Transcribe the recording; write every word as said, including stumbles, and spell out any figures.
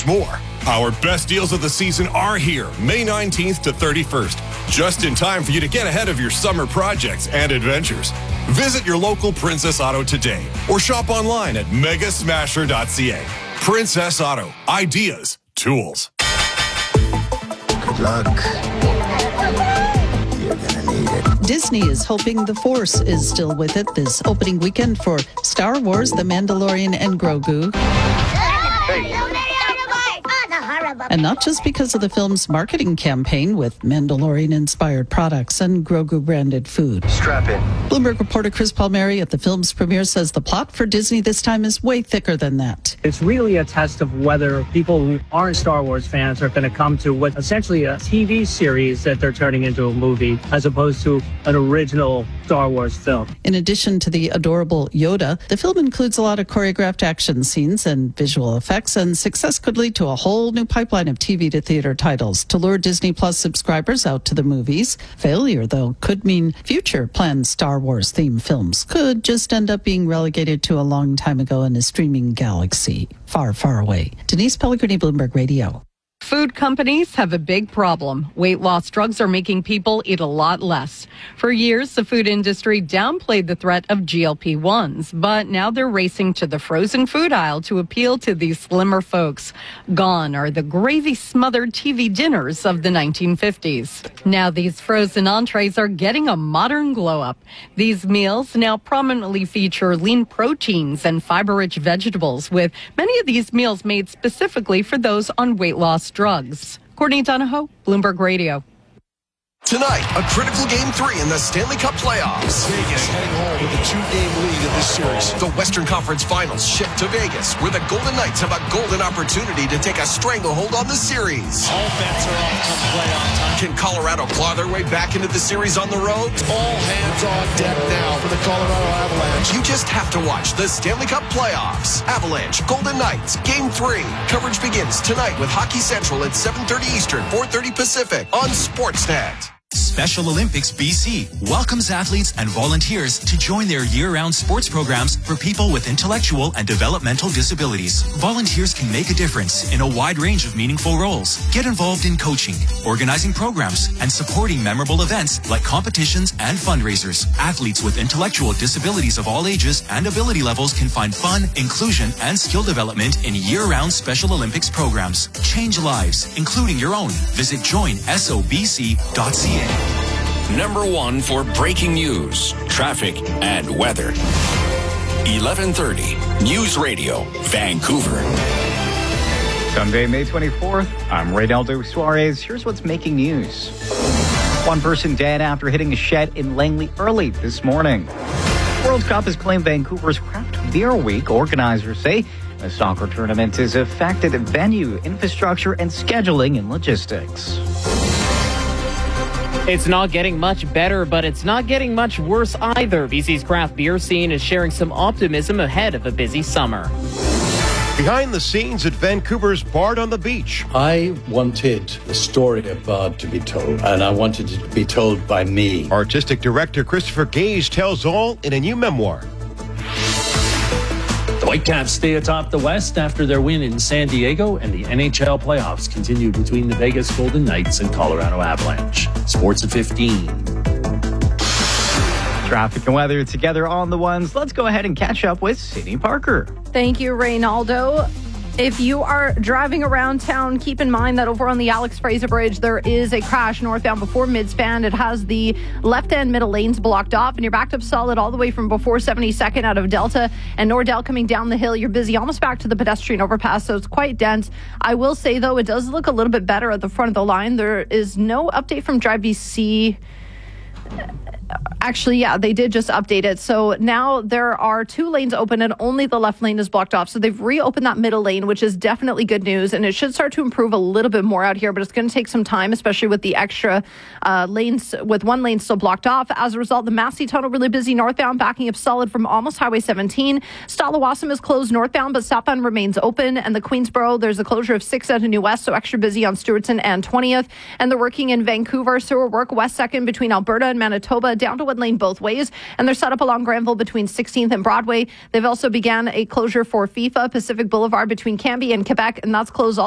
more. Our best deals of the season are here, May nineteenth to thirty-first, just in time for you to get ahead of your summer projects and adventures. Visit your local Princess Auto today or shop online at mega smasher dot c a. Princess Auto. Ideas. Tools. Good luck. You're gonna need it. Disney is hoping the Force is still with it this opening weekend for Star Wars, The Mandalorian, and Grogu. And not just because of the film's marketing campaign with Mandalorian-inspired products and Grogu-branded food. Strap in. Bloomberg reporter Chris Palmieri at the film's premiere says the plot for Disney this time is way thicker than that. It's really a test of whether people who aren't Star Wars fans are going to come to what essentially a T V series that they're turning into a movie as opposed to an original Star Wars film. In addition to the adorable Yoda, the film includes a lot of choreographed action scenes and visual effects, and success could lead to a whole new pipeline of T V to theater titles to lure Disney Plus subscribers out to the movies. Failure, though, could mean future planned Star Wars themed films could just end up being relegated to a long time ago in a streaming galaxy far, far away. Denise Pellegrini, Bloomberg Radio. Food companies have a big problem. Weight loss drugs are making people eat a lot less. For years, the food industry downplayed the threat of G L P ones, but now they're racing to the frozen food aisle to appeal to these slimmer folks. Gone are the gravy-smothered T V dinners of the nineteen fifties. Now these frozen entrees are getting a modern glow-up. These meals now prominently feature lean proteins and fiber-rich vegetables, with many of these meals made specifically for those on weight loss drugs. Courtney Donahoe, Bloomberg Radio. Tonight, a critical game three in the Stanley Cup playoffs. Vegas heading home with a two-game lead in this series. The Western Conference Finals shift to Vegas, where the Golden Knights have a golden opportunity to take a stranglehold on the series. All bets are off come playoff time. Can Colorado claw their way back into the series on the road? All hands on deck now for the Colorado Avalanche. You just have to watch the Stanley Cup playoffs. Avalanche, Golden Knights, Game three. Coverage begins tonight with Hockey Central at seven thirty Eastern, four thirty Pacific on Sportsnet. Special Olympics B C welcomes athletes and volunteers to join their year-round sports programs for people with intellectual and developmental disabilities. Volunteers can make a difference in a wide range of meaningful roles. Get involved in coaching, organizing programs, and supporting memorable events like competitions and fundraisers. Athletes with intellectual disabilities of all ages and ability levels can find fun, inclusion, and skill development in year-round Special Olympics programs. Change lives, including your own. Visit join sobc dot c a. Number one for breaking news, traffic, and weather. eleven thirty News Radio, Vancouver. Sunday, May twenty-fourth. I'm Reynaldo Suarez. Here's what's making news. One person dead after hitting a shed in Langley early this morning. World Cup has claimed Vancouver's Craft Beer Week. Organizers say the soccer tournament has affected venue, infrastructure, and scheduling and logistics. It's not getting much better, but it's not getting much worse either. B C's craft beer scene is sharing some optimism ahead of a busy summer. Behind the scenes at Vancouver's Bard on the Beach. I wanted the story of Bard to be told, and I wanted it to be told by me. Artistic director Christopher Gage tells all in a new memoir. The Whitecaps stay atop the West after their win in San Diego, and the N H L playoffs continue between the Vegas Golden Knights and Colorado Avalanche. Sports at fifteen. Traffic and weather together on the ones. Let's go ahead and catch up with Sydney Parker. Thank you, Reynaldo. If you are driving around town, keep in mind that over on the Alex Fraser Bridge, there is a crash northbound before Midspan. It has the left and middle lanes blocked off, and you're backed up solid all the way from before seventy-second out of Delta and Nordell coming down the hill. You're busy almost back to the pedestrian overpass, so it's quite dense. I will say, though, it does look a little bit better at the front of the line. There is no update from Drive B C. Actually, yeah, they did just update it. So now there are two lanes open and only the left lane is blocked off. So they've reopened that middle lane, which is definitely good news. And it should start to improve a little bit more out here, but it's going to take some time, especially with the extra uh, lanes, with one lane still blocked off. As a result, the Massey Tunnel really busy northbound, backing up solid from almost Highway seventeen. Stalawassam is closed northbound, but southbound remains open. And the Queensboro, there's a closure of six out of New West, so extra busy on Stewartson and twentieth. And they're working in Vancouver. Sewer work west second between Alberta and Manitoba, down to one lane both ways, and they're set up along Granville between sixteenth and Broadway. They've also began a closure for FIFA Pacific Boulevard between Cambie and Quebec, and that's closed all